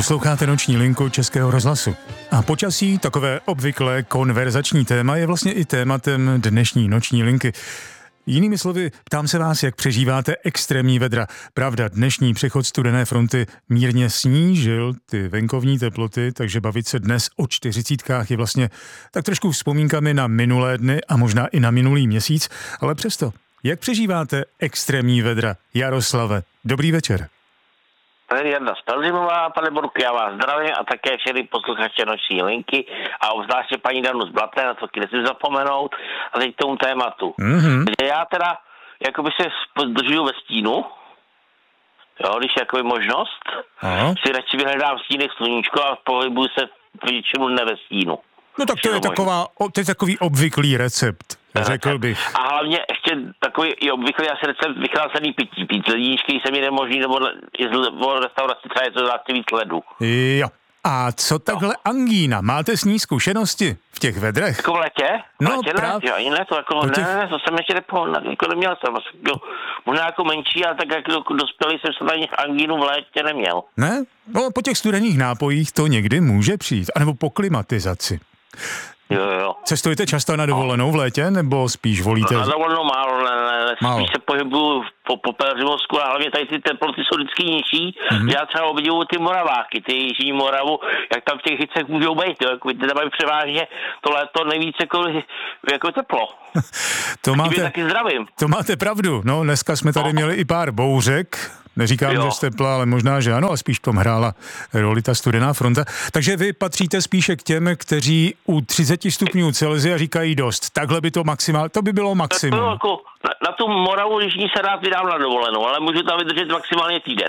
Posloucháte Noční linku Českého rozhlasu. A počasí, takové obvyklé konverzační téma, je vlastně i tématem dnešní Noční linky. Jinými slovy, ptám se vás, jak přežíváte extrémní vedra. Pravda, dnešní přechod studené fronty mírně snížil ty venkovní teploty, takže bavit se dnes o 40 je vlastně tak trošku vzpomínkami na minulé dny a možná i na minulý měsíc, ale přesto, jak přežíváte extrémní vedra? Jaroslave, dobrý večer. Tady Jarda Spelzimová, pane Borku, já vás zdravím a také všechny posluchače Noční linky a obzvláště paní Danu z Blaté, na to nesmím zapomenout, a teď k tomu tématu. Já teda jakoby se zdržuju ve stínu, jo, když jakoby možnost, si radši vyhledám stínek sluníčko a pohybuju se většinu dne ve stínu. No tak to je takový obvyklý recept, řekl bych. A hlavně ještě takový i obvyklý asi recept vychlácený pití. Pít ledničky se mi nemožný, nebo i z restauraci třeba je to dáte víc ledu. Jo. A co takhle angína? Máte s ní zkušenosti v těch vedrech? Jako v letě? No právě. Ne, to jako ne, to jsem ještě neměl jsem. Možná jako menší, ale tak jako dospělý jsem se na angínu v létě neměl. Ne? No po těch studených nápojích to někdy může přijít, anebo po klimatizaci. Jo. Cestujete často na dovolenou v létě, nebo spíš volíte? Na dovolenou málo, spíš se pohybuju po Pelhřimovsku a hlavně tady ty teploty jsou vždycky nižší. Já třeba obdivuju ty Moraváky, ty Jižní Moravu, jak tam v těch hycech můžou být, jako ty tam převážně to léto nejvíc jako teplo. Taky zdravím. To máte pravdu, no dneska jsme tady měli i pár bouřek. Neříkám, že z tepla, ale možná, že ano, a spíš v tom hrála roli ta studená fronta. Takže vy patříte spíše k těm, kteří u 30 stupňů Celsia říkají dost. Takhle by to by bylo maximum. Jako, na tu Moravu jižní se rád vydám na dovolenou, ale můžu tam vydržet maximálně týden.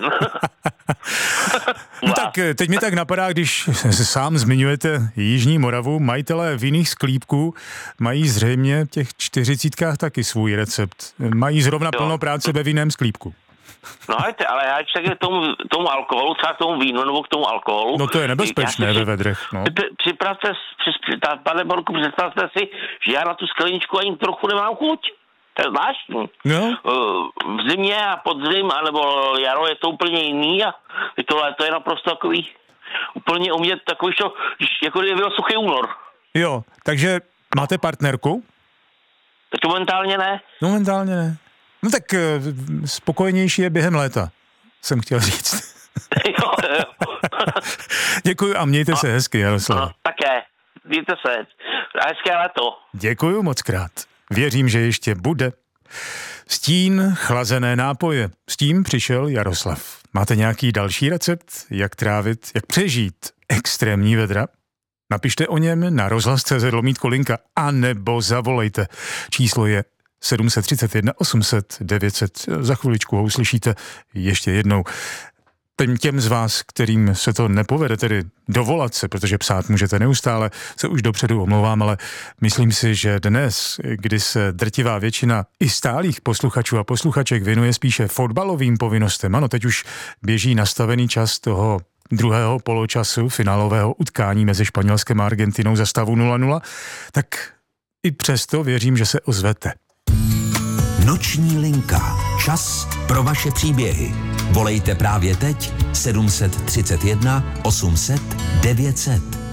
No tak teď mi tak napadá, když sám zmiňujete Jižní Moravu, majitelé vinných sklípků mají zřejmě v těch 40 taky svůj recept. Mají zrovna plno práce ve vinném sklípku. No ale já tak tomu alkoholu, třeba k tomu vínu nebo k tomu alkoholu. No to je nebezpečné ve vedrech. No. Pane Borku, představte si, že já na tu skleničku ani trochu nemám chuť. To je zvláštní. No. V zimě a podzim, anebo jaro je to úplně jiný a to léto je naprosto takový, úplně umět takový, jako kdyby byl suchý únor. Jo, takže máte partnerku? Tak momentálně ne. Momentálně ne. No tak spokojenější je během léta, jsem chtěl říct. Jo. Děkuji a mějte se hezky, Jaroslav. No, také. Mějte se. A hezké léto. Děkuji moc krát. Věřím, že ještě bude. Stín, chlazené nápoje. S tím přišel Jaroslav. Máte nějaký další recept, jak trávit, jak přežít extrémní vedra? Napište o něm na rozhlas.cz/linka a nebo zavolejte. Číslo je 731 800 900. Za chviličku ho uslyšíte ještě jednou. Těm z vás, kterým se to nepovede, tedy dovolat se, protože psát můžete neustále, se už dopředu omlouvám, ale myslím si, že dnes, kdy se drtivá většina i stálých posluchačů a posluchaček věnuje spíše fotbalovým povinnostem, ano, teď už běží nastavený čas toho druhého poločasu finálového utkání mezi Španělskem a Argentinou za stavu 0-0, tak i přesto věřím, že se ozvete. Noční linka. Čas pro vaše příběhy. Volejte právě teď 731 800 900.